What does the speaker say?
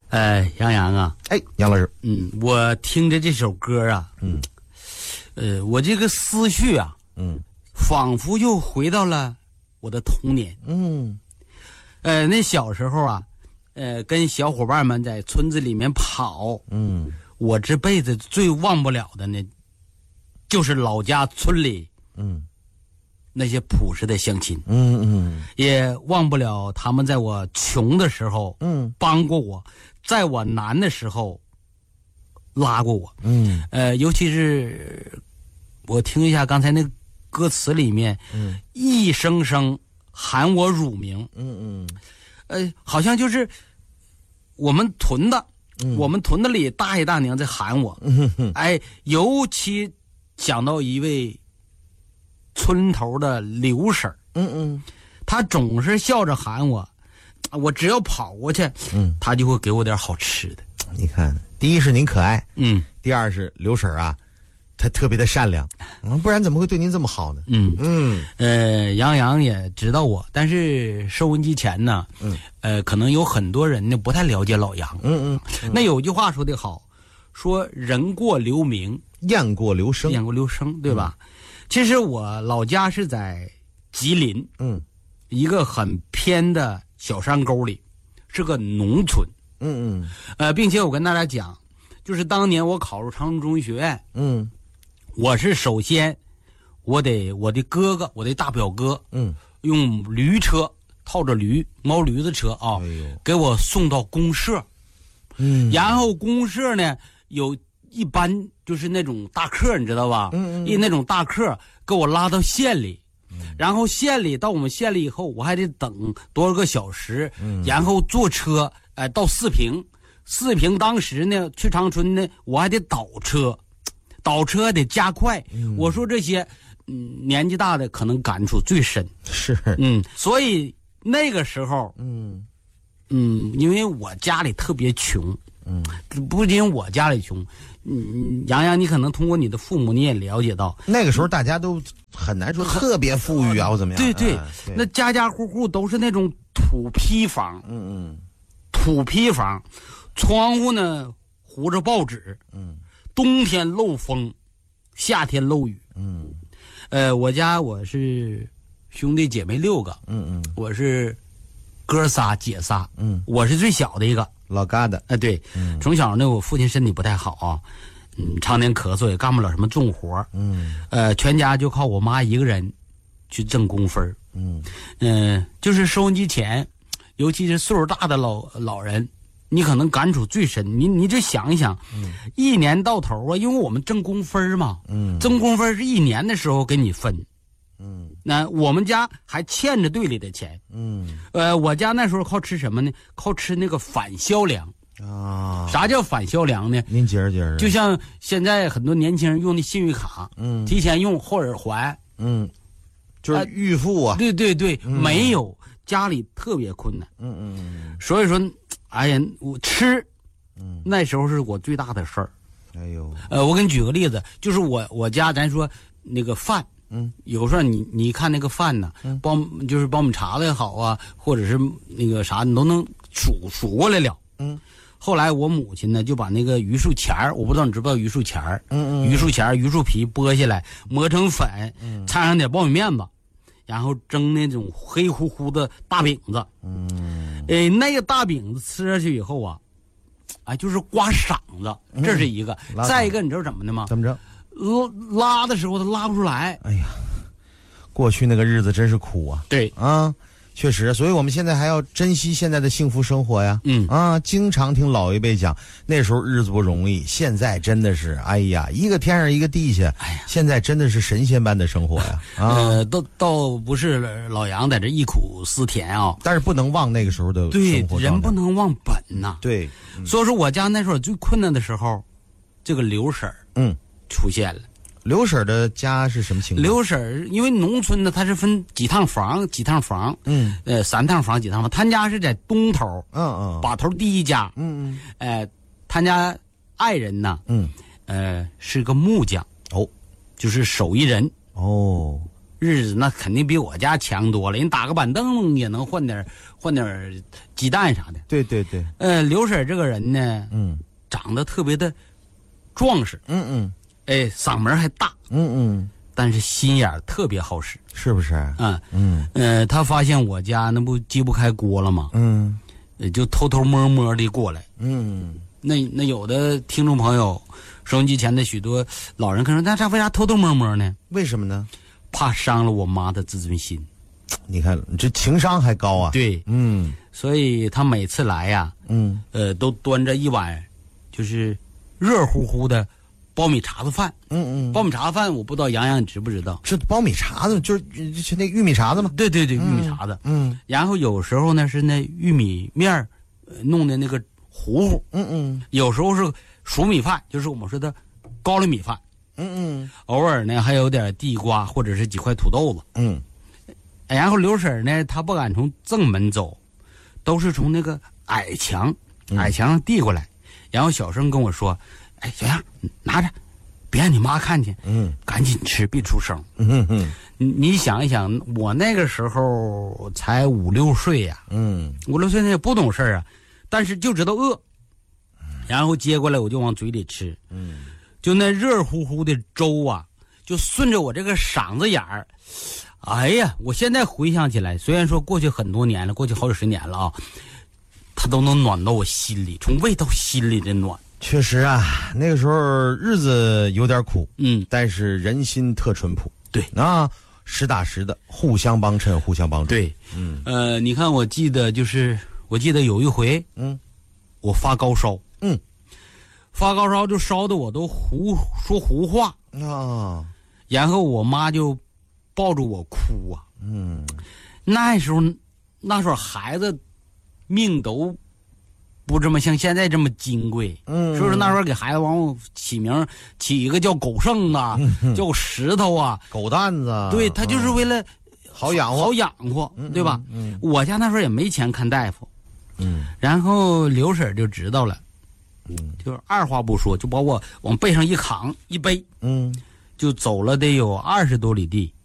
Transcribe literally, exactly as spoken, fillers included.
呃，杨洋啊， 哎，杨老师， 嗯，我听着这首歌啊， 嗯， 呃，我这个思绪啊， 嗯， 仿佛又回到了我的童年， 嗯， 呃，那小时候啊，呃，跟小伙伴们在村子里面跑， 嗯， 我这辈子最忘不了的呢，就是老家村里， 嗯， 那些朴实的乡亲， 嗯嗯也忘不了他们在我穷的时候， 嗯帮过我，在我难的时候拉过我， 嗯呃，尤其是我听一下刚才那歌词里面， 嗯， 一声声喊我乳名， 嗯嗯， 呃，好像就是我们屯的， 嗯我们屯子里大爷大娘在喊我， 嗯哼， 哎，尤其想到一位村头的刘婶儿， 嗯嗯她总是笑着喊我，我只要跑过去， 嗯， 她就会给我点好吃的。 你看，第一是您可爱， 嗯第二是刘婶啊，她特别的善良，嗯，不然怎么会对您这么好呢？ 嗯嗯呃，杨洋也知道我，但是收音机前呢， 嗯， 呃，可能有很多人呢不太了解老杨。 嗯嗯， 那有句话说得好，说人过留名， 雁过留声， 雁过留声，对吧？其实我老家是在吉林， 嗯一个很偏的小山沟里，是个农村。 嗯嗯呃，并且我跟大家讲，就是当年我考入长春中医学院， 嗯我是首先，我得我的哥哥，我的大表哥， 嗯， 用驴车套着驴毛驴子车啊， 哎呦， 给我送到公社， 嗯， 然后公社呢有一班就是那种大客，你知道吧？ 嗯嗯一那种大客给我拉到县里。然后县里到我们县里以后，我还得等多少个小时， 嗯然后坐车，哎、到四平，四平当时呢去长春呢，我还得倒车，倒车还得加快。 嗯我说这些，嗯，年纪大的可能感触最深。 是， 嗯，所以那个时候， 嗯嗯，因为我家里特别穷， 嗯， 不仅我家里穷，嗯，洋洋，你可能通过你的父母你也了解到， 那个时候大家都很难说特别富裕啊，或怎么样？ 对对， 哎对那家家户户都是那种土坯房， 嗯土坯房，窗户呢糊着报纸， 嗯冬天漏风，夏天漏雨。 嗯呃，我家我是兄弟姐妹六个， 嗯嗯我是哥仨姐仨， 嗯， 我是最小的一个。 老疙瘩， 哎，对， 嗯从小呢，我父亲身体不太好啊，嗯，常年咳嗽，也干不了什么重活， 嗯呃，全家就靠我妈一个人去挣工分儿。 嗯嗯、就是收音机前，尤其是岁数大的老老人，你可能感触最深。你你这想一想， 嗯一年到头啊，因为我们挣工分嘛， 嗯挣工分是一年的时候给你分。 嗯那我们家还欠着队里的钱， 嗯呃，我家那时候靠吃什么呢？靠吃那个返销粮。 啊， 啥叫返销粮呢？ 您接着接着， 就像现在很多年轻人用的信誉卡， 嗯提前用后耳还。 嗯，就是预付啊， 对对对， 嗯没有，家里特别困难。 嗯嗯所以说，哎呀，我吃嗯， 那时候是我最大的事儿。 哎呦， 呃，我给你举个例子，就是我我家咱说那个饭， 嗯， 有时候你你看那个饭呢，苞就是苞米碴子也好啊，或者是那个啥，你都能数数过来了。 嗯， 后来我母亲呢就把那个榆树钱儿，我不知道你知不知道榆树钱儿， 嗯嗯榆树钱儿、榆树皮剥下来磨成粉，掺上点苞米面子，然后蒸那种黑乎乎的大饼子。 嗯哎，那个大饼子吃下去以后啊，哎，就是刮嗓子，这是一个。 拉再一个，你知道怎么的吗？ 怎么着？ 拉拉的时候它拉不出来。 哎呀，过去那个日子真是苦啊。 对， 啊，确实，所以我们现在还要珍惜现在的幸福生活呀。 嗯啊，经常听老一辈讲，那时候日子不容易，现在真的是，哎呀，一个天上一个地下， 哎呀， 现在真的是神仙般的生活呀。啊， 呃，倒倒不是老杨在这忆苦思甜啊， 但是不能忘那个时候的对生活，状态人不能忘本呐。 对，嗯所以说我家那时候最困难的时候，这个刘婶儿嗯， 出现了。 刘婶的家是什么情况？ 刘婶儿因为农村呢，它是分几趟房，几趟房， 嗯呃，三趟房，几趟房。他家是在东头， 嗯嗯把头第一家， 嗯嗯呃，他家爱人呢， 嗯呃，是个木匠， 哦就是手艺人。 哦日子那肯定比我家强多了。人打个板凳也能换点换点鸡蛋啥的。 对对对， 呃，刘婶这个人呢， 嗯， 长得特别的壮实， 嗯嗯， 哎，嗓门还大， 嗯嗯， 但是心眼儿特别好使。 是不是？ 啊， 嗯呃，他发现我家那不揭不开锅了吗？ 嗯呃就偷偷摸摸的过来。 嗯， 那那有的听众朋友，收音机前的许多老人可能，那他为啥偷偷摸摸呢？ 为什么呢？ 怕伤了我妈的自尊心。 你看，你这情商还高啊。 对， 嗯所以他每次来呀、 嗯呃，都端着一碗，就是热乎乎的苞米碴子饭。 嗯嗯， 苞米碴子饭，我不知道洋洋你知不知道？ 是苞米碴子，就是就那玉米碴子吗？ 对对对，玉米碴子。 嗯然后有时候呢是那玉米面儿、呃弄的那个糊糊， 嗯嗯有时候是熟米饭，就是我们说的高粱米饭。 嗯嗯偶尔呢还有点地瓜或者是几块土豆子。 嗯然后刘婶呢，她不敢从正门走，都是从那个矮墙矮墙上递过来，然后小声跟我说：“哎，小样，拿着，别让你妈看见， 嗯赶紧吃，别出声。 嗯嗯你你想一想，我那个时候才五六岁呀、 嗯五六岁那也不懂事儿啊，但是就知道饿，然后接过来我就往嘴里吃， 嗯， 就那热乎乎的粥啊，就顺着我这个嗓子眼儿，哎呀，我现在回想起来，虽然说过去很多年了，过去好几十年了啊，它都能暖到我心里，从胃到心里的暖。 确实啊，那个时候日子有点苦， 嗯， 但是人心特淳朴。 对啊，实打实的互相帮衬，互相帮助。， 对， 嗯呃，你看，我记得就是，我记得有一回嗯我发高烧， 嗯发高烧就烧的我都胡说胡话， 啊然后我妈就抱着我哭啊。 嗯那时候，那时候孩子命都不这么像现在这么金贵， 嗯， 所以说那时候给孩子往我起名，起一个叫狗剩啊，叫石头啊， 狗蛋子， 对他就是为了好养活好养活，对吧？ 嗯我家那时候也没钱看大夫， 嗯然后刘婶就知道了， 嗯就是二话不说就把我往背上一扛一背， 嗯就走了得有二十多里地，